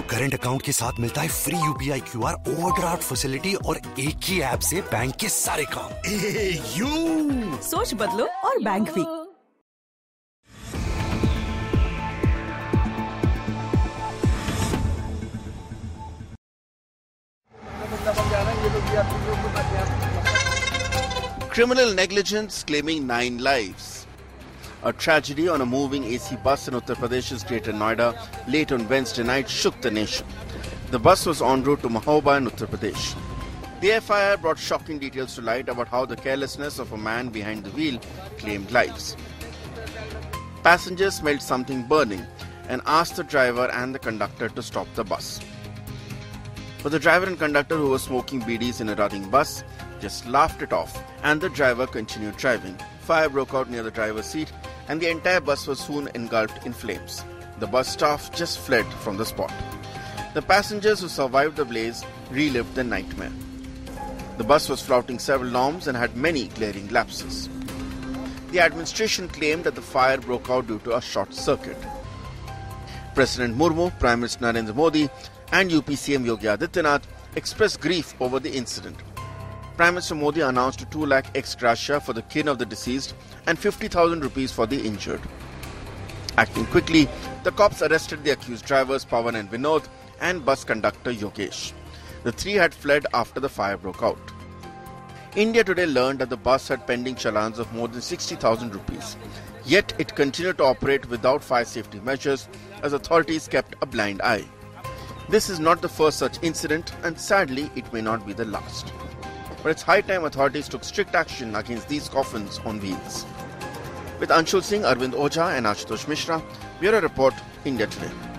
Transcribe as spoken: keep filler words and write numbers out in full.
Current account के साथ मिलता है free UPI QR, overdraft facility और एक ही ऐप से बैंक के सारे काम। ए, यू सोच बदलो और बैंक भी। Criminal negligence claiming nine lives. A tragedy on a moving A C bus in Uttar Pradesh's Greater Noida late on Wednesday night shook the nation. The bus was en route to Mahoba in Uttar Pradesh. The F I R brought shocking details to light about how the carelessness of a man behind the wheel claimed lives. Passengers smelled something burning and asked the driver and the conductor to stop the bus. But the driver and conductor, who were smoking B Ds in a running bus, just laughed it off, and the driver continued driving. Fire broke out near the driver's seat, and the entire bus was soon engulfed in flames. The bus staff just fled from the spot. The passengers who survived the blaze relived the nightmare. The bus was flouting several norms and had many glaring lapses. The administration claimed that the fire broke out due to a short circuit. President Murmu, Prime Minister Narendra Modi, and U P C M Yogi Adityanath expressed grief over the incident. Prime Minister Modi announced a two lakh ex gratia for the kin of the deceased and fifty thousand rupees for the injured. Acting quickly, the cops arrested the accused drivers Pawan and Vinod and bus conductor Yogesh. The three had fled after the fire broke out. India today learned that the bus had pending challans of more than sixty thousand rupees. Yet it continued to operate without fire safety measures as authorities kept a blind eye. This is not the first such incident, and sadly it may not be the last. But it's high time authorities took strict action against these coffins on wheels. With Anshul Singh, Arvind Oja and Ashutosh Mishra, Bureau Report, India Today.